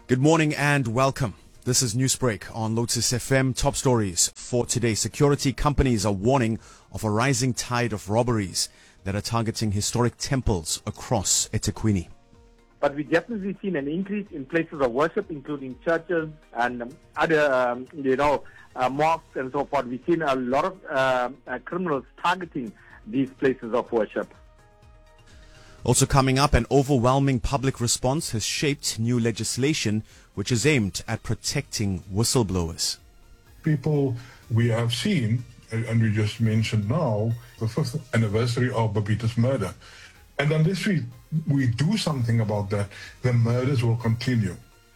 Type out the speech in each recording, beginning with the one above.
Good morning and welcome. This is Newsbreak on Lotus FM. Top stories for today. Security companies are warning of a rising tide of robberies that are targeting historic temples across eThekwini. But we definitely seen an increase in places of worship, including churches and other, mosques and so forth. We've seen a lot of criminals targeting these places of worship. Also coming up, an overwhelming public response has shaped new legislation which is aimed at protecting whistleblowers. People we have seen, and we just mentioned now, the 5th anniversary of Babita's murder. And unless we do something about that, the murders will continue.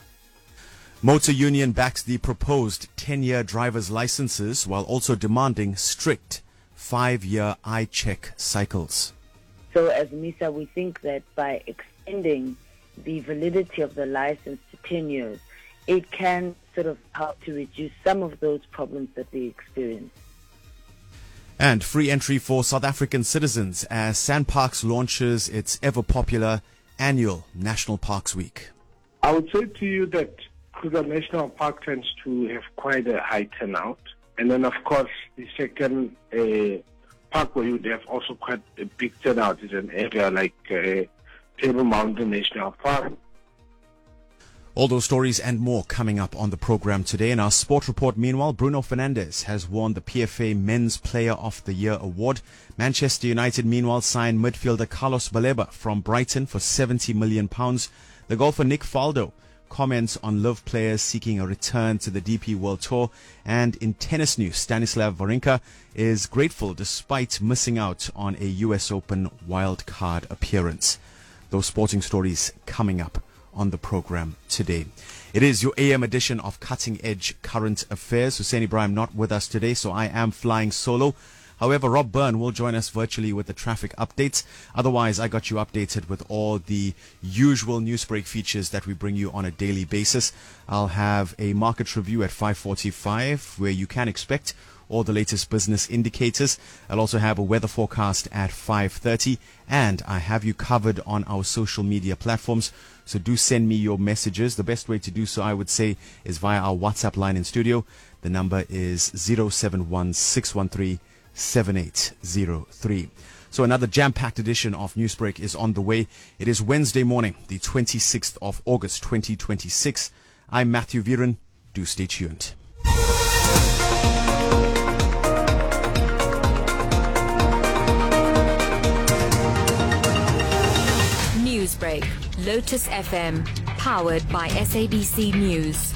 Motor Union backs the proposed 10-year driver's licenses while also demanding strict 5-year eye-check cycles. So as MISA, we think that by extending the validity of the license to 10 years, it can sort of help to reduce some of those problems that we experience. And free entry for South African citizens as SANParks launches its ever-popular annual National Parks Week. I would say to you that Kruger National Park tends to have quite a high turnout. And then, of course, the second park where you would have also quite a big turnout is an area like Table Mountain National Park. All those stories and more coming up on the program today. In our sport report, meanwhile, Bruno Fernandes has won the PFA Men's Player of the Year award. Manchester United, meanwhile, signed midfielder Carlos Baleba from Brighton for £70 million. The golfer Nick Faldo comments on Live players seeking a return to the DP World Tour. And in tennis news, Stanislav Wawrinka is grateful despite missing out on a US Open wildcard appearance. Those sporting stories coming up on the program today. It is your AM edition of Cutting Edge Current Affairs. Hussein Ibrahim not with us today, so I am flying solo. However, Rob Byrne will join us virtually with the traffic updates. Otherwise, I got you updated with all the usual Newsbreak features that we bring you on a daily basis. I'll have a market review at 5:45 where you can expect all the latest business indicators. I'll also have a weather forecast at 5:30, and I have you covered on our social media platforms. So do send me your messages. The best way to do so, I would say, is via our WhatsApp line in studio. The number is 071-613-7803. So another jam-packed edition of Newsbreak is on the way. It is Wednesday morning, the 26th of August, 2026. I'm Matthew Viren. Do stay tuned. Newsbreak, Lotus FM, powered by SABC News.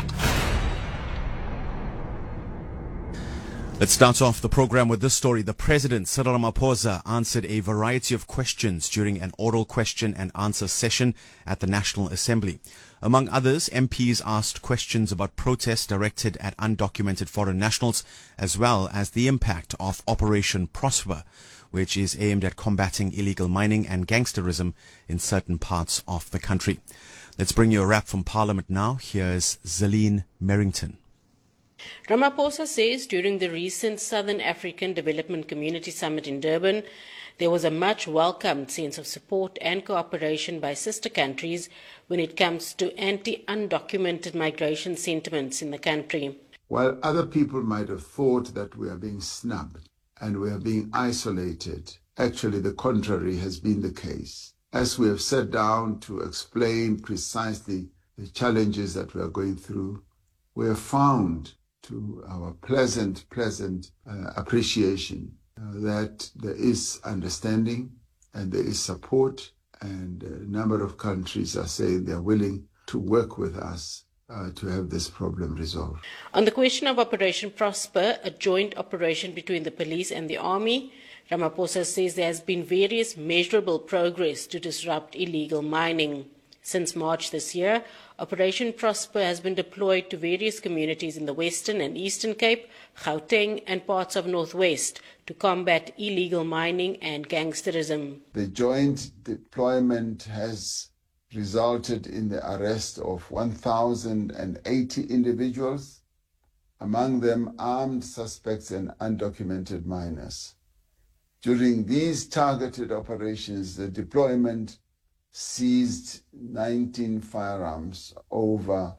Let's start off the program with this story. The President, Cyril Ramaphosa, answered a variety of questions during an oral question and answer session at the National Assembly. Among others, MPs asked questions about protests directed at undocumented foreign nationals, as well as the impact of Operation Prosper, which is aimed at combating illegal mining and gangsterism in certain parts of the country. Let's bring you a wrap from Parliament now. Here's Zaline Merrington. Ramaphosa says during the recent Southern African Development Community Summit in Durban, there was a much welcomed sense of support and cooperation by sister countries when it comes to anti-undocumented migration sentiments in the country. While other people might have thought that we are being snubbed and we are being isolated, actually the contrary has been the case. As we have sat down to explain precisely the challenges that we are going through, we have found to our pleasant appreciation that there is understanding and there is support, and a number of countries are saying they are willing to work with us to have this problem resolved. On the question of Operation Prosper, a joint operation between the police and the army, Ramaphosa says there has been various measurable progress to disrupt illegal mining. Since March this year, Operation Prosper has been deployed to various communities in the Western and Eastern Cape, Gauteng and parts of Northwest to combat illegal mining and gangsterism. The joint deployment has resulted in the arrest of 1,080 individuals, among them armed suspects and undocumented minors. During these targeted operations, the deployment seized 19 firearms, over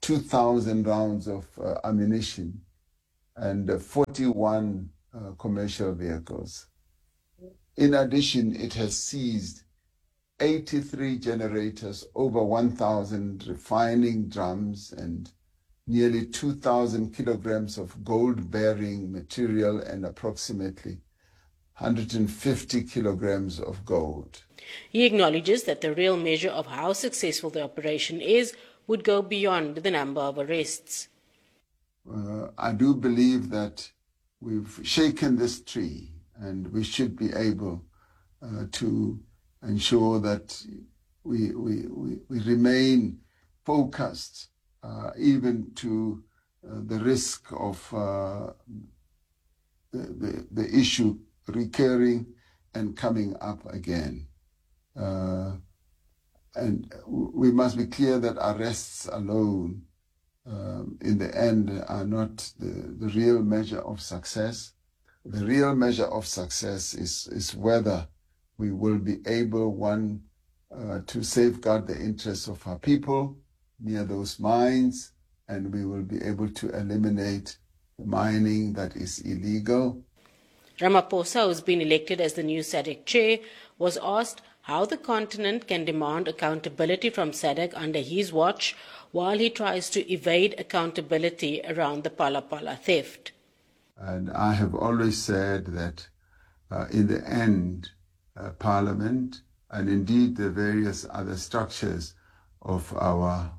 2,000 rounds of ammunition and 41 commercial vehicles. In addition, it has seized 83 generators, over 1,000 refining drums, and nearly 2,000 kilograms of gold-bearing material and approximately 150 kilograms of gold. He acknowledges that the real measure of how successful the operation is would go beyond the number of arrests. I do believe that we've shaken this tree, and we should be able to ensure that we remain focused, even to the risk of the issue recurring and coming up again. And we must be clear that arrests alone, in the end, are not the real measure of success. The real measure of success is whether we will be able, one, to safeguard the interests of our people near those mines, and we will be able to eliminate the mining that is illegal. Ramaphosa, who's been elected as the new SADC chair, was asked how the continent can demand accountability from SADC under his watch while he tries to evade accountability around the Phala Phala theft. And I have always said that in the end, Parliament and indeed the various other structures of our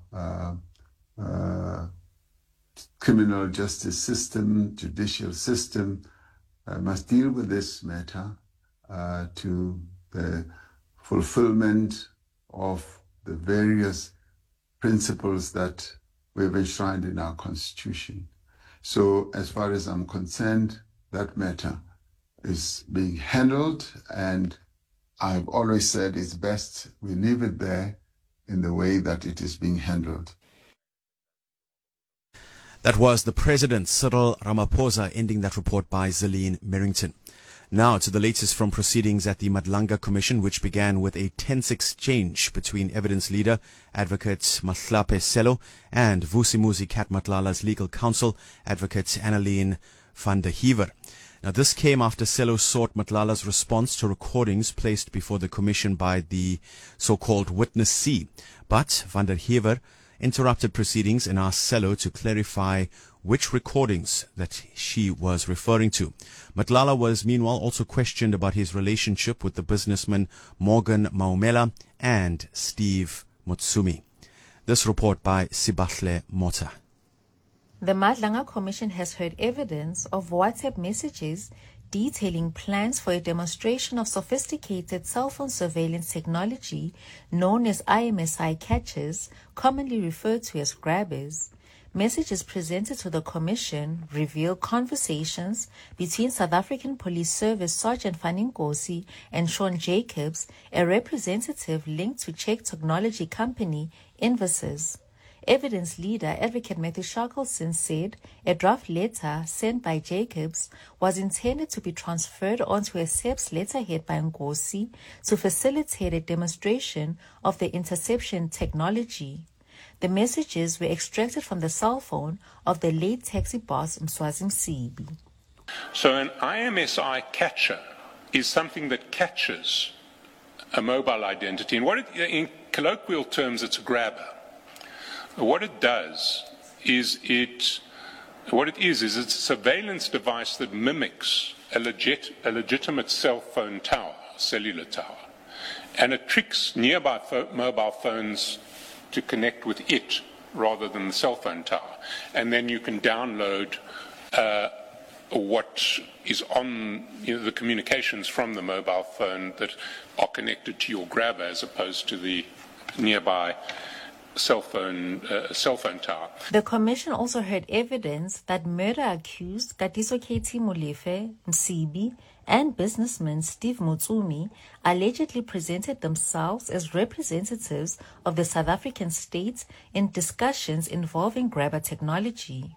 criminal justice system, judicial system, must deal with this matter to the fulfillment of the various principles that we've enshrined in our Constitution. So as far as I'm concerned, that matter is being handled, and I've always said it's best we leave it there in the way that it is being handled. That was the President, Cyril Ramaphosa, ending that report by Zelene Merrington. Now to the latest from proceedings at the Madlanga Commission, which began with a tense exchange between evidence leader, Advocate Mahlape Sello, and Vusimuzi Cat Matlala's legal counsel, Advocate Annelien van der Heever. Now, this came after Sello sought Matlala's response to recordings placed before the commission by the so-called Witness C. But van der Heever interrupted proceedings and asked Sello to clarify which recordings that she was referring to. Matlala was meanwhile also questioned about his relationship with the businessman Morgan Maumela and Steve Mutsumi. This report by Sibahle Mota. The Madlanga Commission has heard evidence of WhatsApp messages detailing plans for a demonstration of sophisticated cell phone surveillance technology known as IMSI catchers, commonly referred to as grabbers. Messages presented to the Commission reveal conversations between South African Police Service Sergeant Faninkosi and Sean Jacobs, a representative linked to Czech technology company Infosys. Evidence leader Advocate Matthew Shackleton said a draft letter sent by Jacobs was intended to be transferred onto a SEPS letterhead by Nkosi to facilitate a demonstration of the interception technology. The messages were extracted from the cell phone of the late taxi boss Mswazi Msibi. So an IMSI catcher is something that catches a mobile identity. And in colloquial terms, it's a grabber. What it does is it's a surveillance device that mimics a legitimate cell phone tower, cellular tower, and it tricks nearby mobile phones to connect with it rather than the cell phone tower. And then you can download what is on the communications from the mobile phone that are connected to your grabber as opposed to the nearby cell phone tower. The Commission also heard evidence that murder accused Katiso Katie Molefe, Msibi, and businessman Steve Mutsumi allegedly presented themselves as representatives of the South African state in discussions involving grabber technology.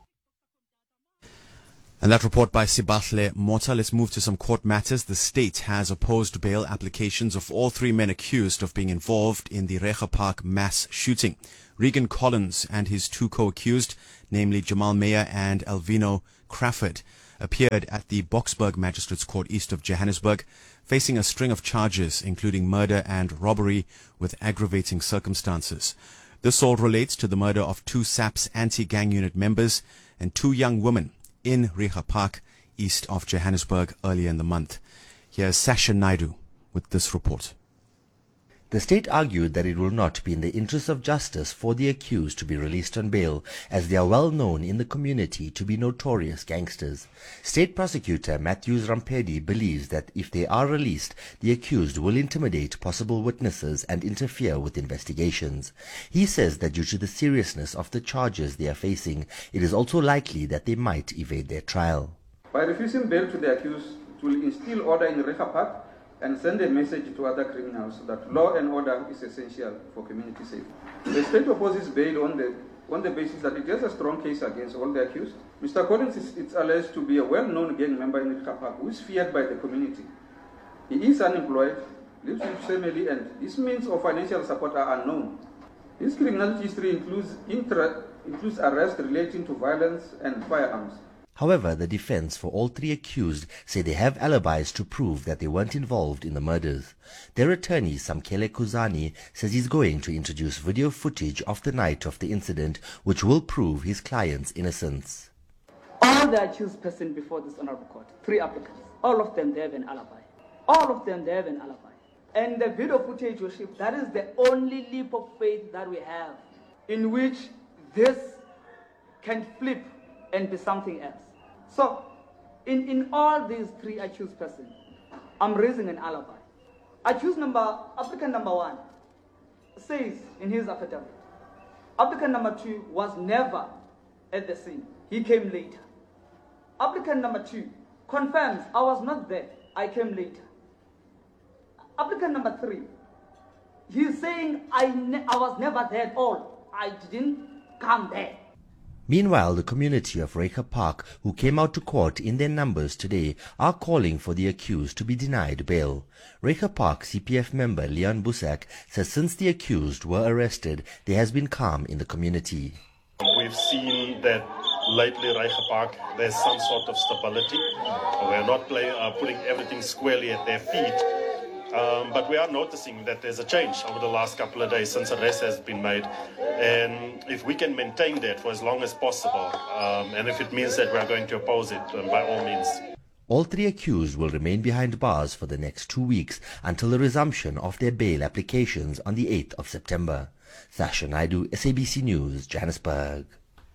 And that report by Sibahle Mota. Let's move to some court matters. The state has opposed bail applications of all three men accused of being involved in the Recha Park mass shooting. Regan Collins and his two co-accused, namely Jamal Meyer and Alvino Crawford, appeared at the Boksburg Magistrates Court east of Johannesburg, facing a string of charges including murder and robbery with aggravating circumstances. This all relates to the murder of two SAPS anti-gang unit members and two young women in Reiger Park east of Johannesburg earlier in the month. Here's Sasha Naidu with this report. The state argued that it will not be in the interest of justice for the accused to be released on bail, as they are well known in the community to be notorious gangsters. State prosecutor Matthews Rampedi believes that if they are released, the accused will intimidate possible witnesses and interfere with investigations. He says that due to the seriousness of the charges they are facing, it is also likely that they might evade their trial. By refusing bail to the accused, it will instill order in Reiger Park and send a message to other criminals that law and order is essential for community safety. The state opposes bail on the basis that it has a strong case against all the accused. Mr. Collins is alleged to be a well-known gang member in Reiger Park who is feared by the community. He is unemployed, lives with family, and his means of financial support are unknown. His criminal history includes arrests relating to violence and firearms. However, the defense for all three accused say they have alibis to prove that they weren't involved in the murders. Their attorney, Samkele Kuzani, says he's going to introduce video footage of the night of the incident, which will prove his client's innocence. All the accused persons before this honorable court, three applicants, all of them, they have an alibi. All of them, they have an alibi. And the video footage, your Worship, that is the only leap of faith that we have in which this can flip and be something else. So, in all these three accused persons, I'm raising an alibi. Applicant number 1 says in his affidavit, applicant number 2 was never at the scene. He came later. Applicant number 2 confirms, I was not there. I came later. Applicant number 3, he's saying, I was never there at all. I didn't come there. Meanwhile, the community of Reiger Park, who came out to court in their numbers today, are calling for the accused to be denied bail. Reiger Park CPF member Leon Busak says since the accused were arrested, there has been calm in the community. We've seen that lately Reiger Park, there's some sort of stability. We're not putting everything squarely at their feet. But we are noticing that there's a change over the last couple of days since arrest has been made. And if we can maintain that for as long as possible, and if it means that we're going to oppose it, by all means. All three accused will remain behind bars for the next 2 weeks until the resumption of their bail applications on the 8th of September. Sasha Naidu, SABC News, Johannesburg.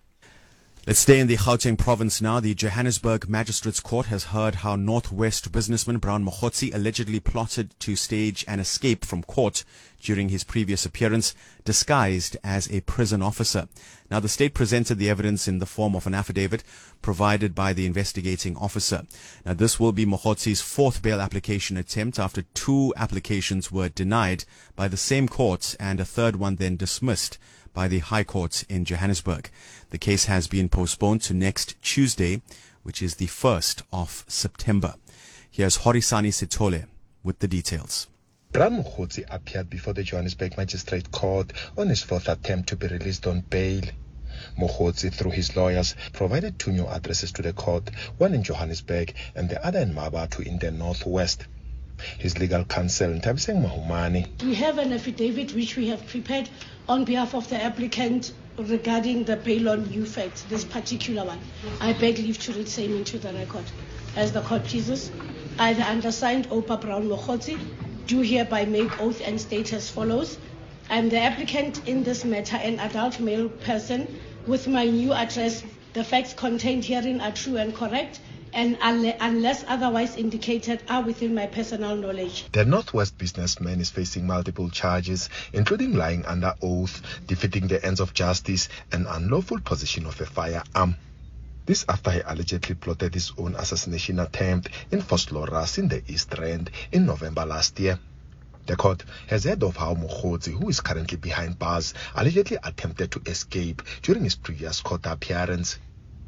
Let's stay in the Gauteng province now. The Johannesburg Magistrates Court has heard how Northwest businessman Brown Mogotsi allegedly plotted to stage an escape from court during his previous appearance, disguised as a prison officer. Now, the state presented the evidence in the form of an affidavit provided by the investigating officer. Now, this will be Mogotsi's fourth bail application attempt after 2 applications were denied by the same court and a third one then dismissed by the High Court in Johannesburg. The case has been postponed to next Tuesday, which is the 1st of September. Here's Horisani Sitole with the details. Brown Mogotsi appeared before the Johannesburg Magistrate Court on his 4th attempt to be released on bail. Mogotsi, through his lawyers, provided 2 new addresses to the court, one in Johannesburg and the other in Mabatu in the Northwest. His legal counsel, Ntabiseng Mahumani. We have an affidavit which we have prepared on behalf of the applicant regarding the bail on new facts, this particular one. I beg leave to read same into the record. As the court pleases, I, the undersigned Opa Brown Mogotsi, do hereby make oath and state as follows. I am the applicant in this matter, an adult male person with my new address. The facts contained herein are true and correct, and unless otherwise indicated, are within my personal knowledge. The Northwest businessman is facing multiple charges, including lying under oath, defeating the ends of justice, and unlawful possession of a firearm. This after he allegedly plotted his own assassination attempt in Vosloorus in the East Rand in November last year. The court has heard of how Mogotsi, who is currently behind bars, allegedly attempted to escape during his previous court appearance.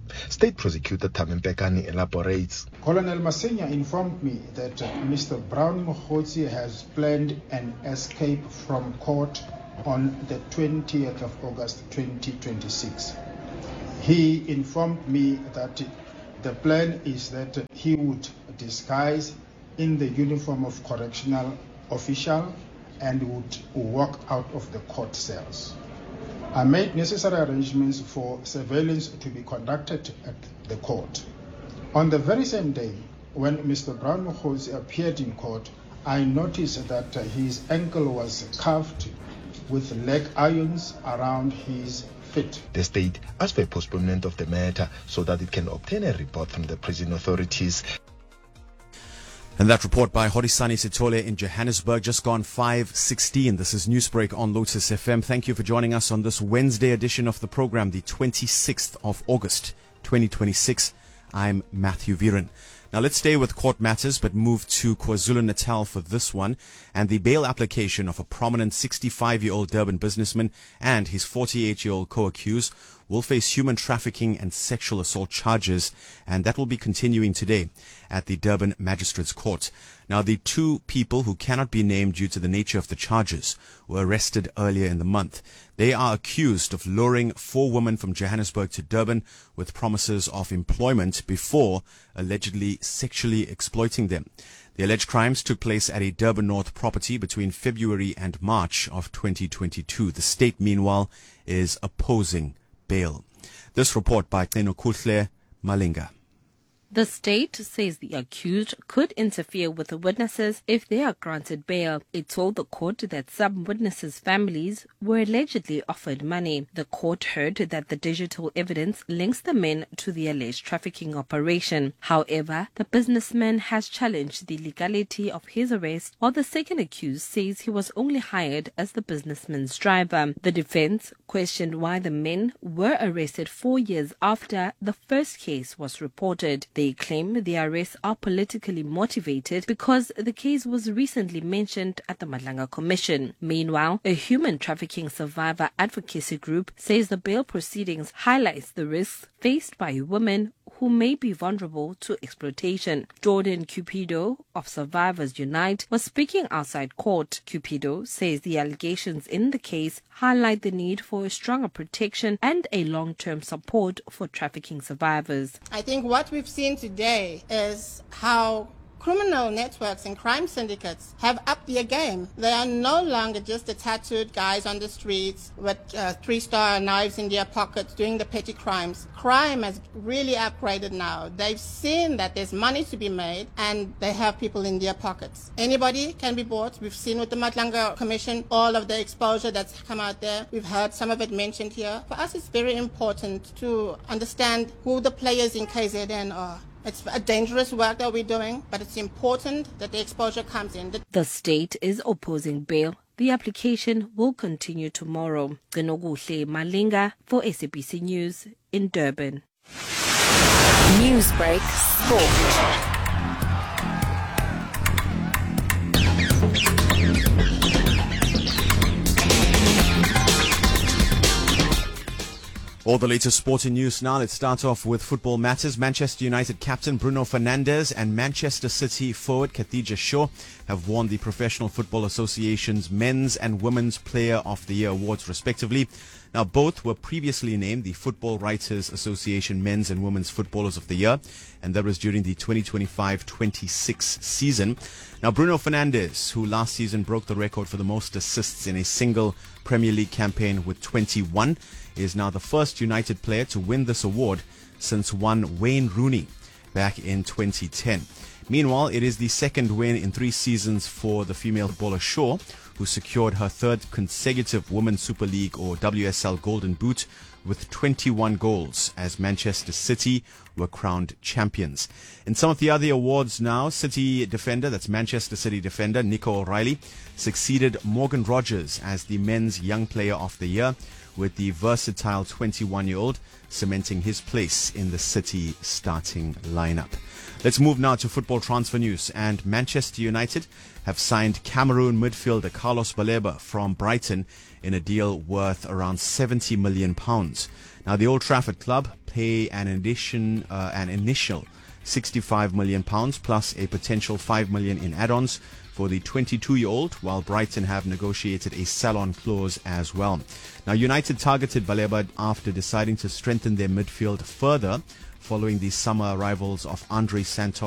State Prosecutor Tami Mpekani elaborates. Colonel Masenya informed me that Mr. Brown Mokgotsi has planned an escape from court on the 20th of August 2026. He informed me that the plan is that he would disguise in the uniform of correctional official and would walk out of the court cells. I made necessary arrangements for surveillance to be conducted at the court. On the very same day, when Mr. Brown Mokgotsi appeared in court, I noticed that his ankle was cuffed with leg irons around his feet. The state asked for a postponement of the matter so that it can obtain a report from the prison authorities. And that report by Horisani Sitole in Johannesburg, just gone 5:16. This is Newsbreak on Lotus FM. Thank you for joining us on this Wednesday edition of the program, the 26th of August, 2026. I'm Matthew Viren. Now let's stay with court matters, but move to KwaZulu-Natal for this one. And the bail application of a prominent 65-year-old Durban businessman and his 48-year-old co-accused will face human trafficking and sexual assault charges, and that will be continuing today at the Durban Magistrates Court. Now, the two people who cannot be named due to the nature of the charges were arrested earlier in the month. They are accused of luring 4 women from Johannesburg to Durban with promises of employment before allegedly sexually exploiting them. The alleged crimes took place at a Durban North property between February and March of 2022. The state, meanwhile, is opposing bail. This report by Kuhle Malinga. The state says the accused could interfere with the witnesses if they are granted bail. It told the court that some witnesses' families were allegedly offered money. The court heard that the digital evidence links the men to the alleged trafficking operation. However, the businessman has challenged the legality of his arrest, while the second accused says he was only hired as the businessman's driver. The defense questioned why the men were arrested 4 years after the first case was reported. They claim the arrests are politically motivated because the case was recently mentioned at the Madlanga Commission. Meanwhile, a human trafficking survivor advocacy group says the bail proceedings highlights the risks faced by women who may be vulnerable to exploitation. Jordan Cupido of Survivors Unite was speaking outside court. Cupido says the allegations in the case highlight the need for a stronger protection and a long-term support for trafficking survivors. I think what we've seen today is how criminal networks and crime syndicates have upped their game. They are no longer just the tattooed guys on the streets with 3-star knives in their pockets doing the petty crimes. Crime has really upgraded now. They've seen that there's money to be made and they have people in their pockets. Anybody can be bought. We've seen with the Madlanga Commission all of the exposure that's come out there. We've heard some of it mentioned here. For us, it's very important to understand who the players in KZN are. It's a dangerous work that we're doing, but it's important that the exposure comes in. The state is opposing bail. The application will continue tomorrow. Genoguhle Malinga for SABC News in Durban. Newsbreak Sport. All the latest sporting news now. Let's start off with football matters. Manchester United captain Bruno Fernandes and Manchester City forward Khadija Shaw have won the Professional Football Association's Men's and Women's Player of the Year awards respectively. Now, both were previously named the Football Writers Association Men's and Women's Footballers of the Year, and that was during the 2025-26 season. Now, Bruno Fernandes, who last season broke the record for the most assists in a single Premier League campaign with 21, is now the first United player to win this award since one Wayne Rooney back in 2010. Meanwhile, it is the second win in 3 seasons for the female footballer Shaw, who secured her third consecutive Women's Super League or WSL Golden Boot with 21 goals as Manchester City were crowned champions. In some of the other awards now, City defender, that's Manchester City defender Nico O'Reilly, succeeded Morgan Rogers as the Men's Young Player of the Year, with the versatile 21-year-old cementing his place in the City starting lineup. Let's move now to football transfer news. And Manchester United have signed Cameroon midfielder Carlos Baleba from Brighton in a deal worth around £70 million. Now, the Old Trafford club pay an initial £65 million plus a potential $5 million in add-ons for the 22-year-old, while Brighton have negotiated a sell-on clause as well. Now, United targeted Baleba after deciding to strengthen their midfield further following the summer arrivals of Andre Santos